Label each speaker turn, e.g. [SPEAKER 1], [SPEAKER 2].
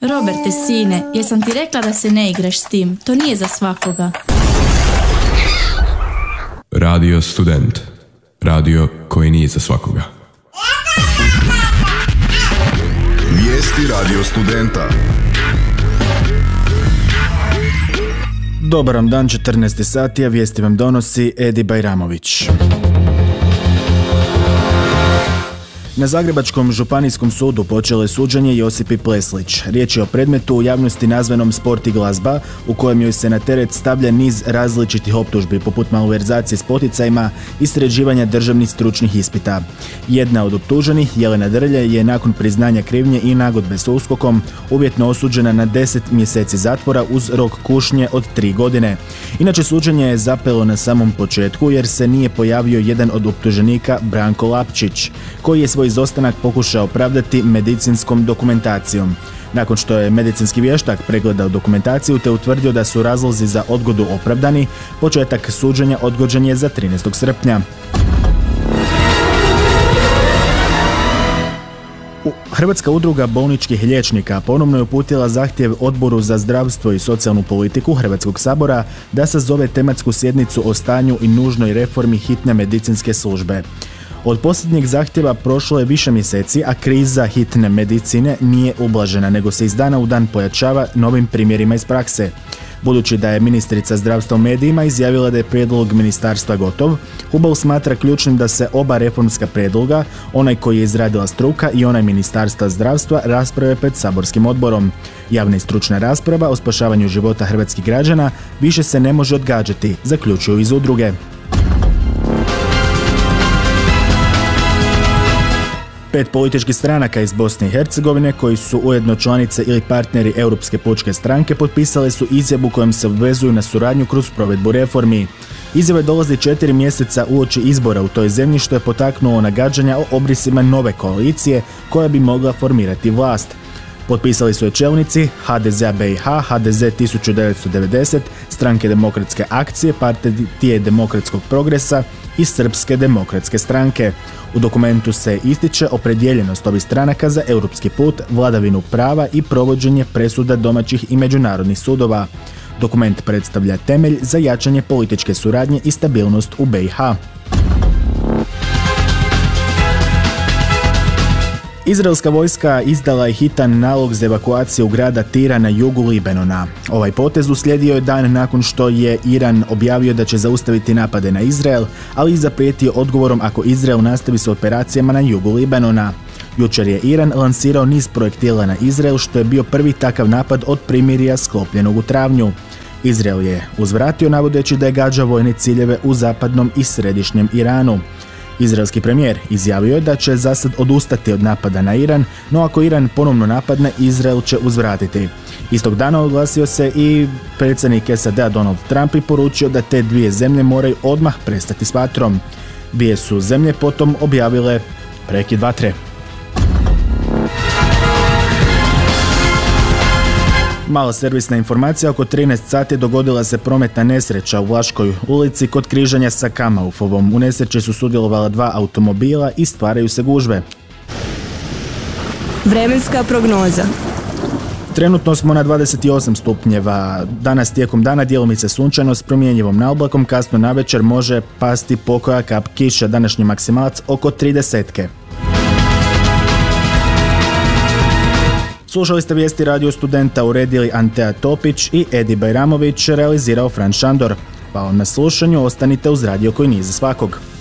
[SPEAKER 1] Roberte, sine, jesam ti rekla da se ne igraš s tim? To nije za svakoga.
[SPEAKER 2] Radio Student. Radio koji nije za svakoga.
[SPEAKER 3] Vijesti Radio Studenta.
[SPEAKER 4] Dobar vam dan, 14. sati, a vijesti vam donosi Edi Bajramović. Na Zagrebačkom županijskom sudu počelo je suđenje Josipi Pleslić. Riječ je o predmetu u javnosti nazvanom Sport i glazba, u kojem joj se na teret stavlja niz različitih optužbi, poput malverzacije s poticajima i sređivanja državnih stručnih ispita. Jedna od optuženih, Jelena Drlje, je nakon priznanja krivnje i nagodbe s USKOK-om uvjetno osuđena na 10 mjeseci zatvora uz rok kušnje od 3 godine. Inače, suđenje je zapelo na samom početku jer se nije pojavio jedan od optuženika, Branko Lapčić, koji je svoj izostanak pokušao opravdati medicinskom dokumentacijom. Nakon što je medicinski vještak pregledao dokumentaciju te utvrdio da su razlozi za odgodu opravdani, početak suđenja odgođen je za 13. srpnja. Hrvatska udruga bolničkih liječnika ponovno je uputila zahtjev Odboru za zdravstvo i socijalnu politiku Hrvatskog sabora da sazove tematsku sjednicu o stanju i nužnoj reformi hitne medicinske službe. Od posljednjeg zahtjeva prošlo je više mjeseci, a kriza hitne medicine nije ublažena, nego se iz dana u dan pojačava novim primjerima iz prakse. Budući da je ministrica zdravstva u medijima izjavila da je prijedlog ministarstva gotov, Hubal smatra ključnim da se oba reformska prijedloga, onaj koji je izradila struka i onaj ministarstva zdravstva, rasprave pred saborskim odborom. Javna i stručna rasprava o spašavanju života hrvatskih građana više se ne može odgađati, zaključuju iz udruge. Pet političkih stranaka iz Bosne i Hercegovine, koji su ujedno članice ili partneri Europske pučke stranke, potpisale su izjavu kojom se obvezuju na suradnju kroz provedbu reformi. Izjava dolazi 4 mjeseca uoči izbora u toj zemlji, što je potaknulo nagađanja o obrisima nove koalicije koja bi mogla formirati vlast. Potpisali su je čelnici HDZ-a BiH, HDZ 1990, Stranke demokratske akcije, Partije demokratskog progresa i Srpske demokratske stranke. U dokumentu se ističe opredjeljenost ovih stranaka za europski put, vladavinu prava i provođenje presuda domaćih i međunarodnih sudova. Dokument predstavlja temelj za jačanje političke suradnje i stabilnost u BiH. Izraelska vojska izdala je hitan nalog za evakuaciju grada Tira na jugu Libanona. Ovaj potez uslijedio je dan nakon što je Iran objavio da će zaustaviti napade na Izrael, ali i zaprijetio odgovorom ako Izrael nastavi s operacijama na jugu Libanona. Jučer je Iran lansirao niz projektila na Izrael, što je bio prvi takav napad od primirja sklopljenog u travnju. Izrael je uzvratio navodeći da je gađao vojne ciljeve u zapadnom i središnjem Iranu. Izraelski premijer izjavio je da će zasad odustati od napada na Iran, no ako Iran ponovno napadne, Izrael će uzvratiti. Istog dana oglasio se i predsjednik SAD-a Donald Trump i poručio da te dvije zemlje moraju odmah prestati s vatrom. Dvije su zemlje potom objavile prekid vatre. Mala servisna informacija, oko 13 sati dogodila se prometna nesreća u Vlaškoj ulici kod križanja sa Kamaufovom. U nesreći su sudjelovala 2 automobila i stvaraju se gužve.
[SPEAKER 5] Vremenska prognoza.
[SPEAKER 4] Trenutno smo na 28 stupnjeva. Danas tijekom dana djelomice sunčano s promjenjivom naoblakom, kasno navečer može pasti pokoja kap kiša, današnji maksimalac oko 30. Slušali ste vijesti Radio Studenta, uredili Antea Topić i Edi Bajramović, realizirao Fran Šandor. Pa vam na slušanju, ostanite uz radio koji nije za svakog.